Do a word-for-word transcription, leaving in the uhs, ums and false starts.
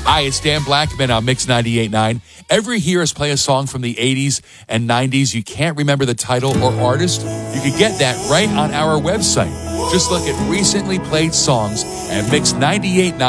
Hi, it's Dan Blackman on Mix ninety-eight point nine. Ever hear us play a song from the eighties and nineties? You can't remember the title or artist? You can get that right on our website. Just look at recently played songs at Mix ninety-eight point nine.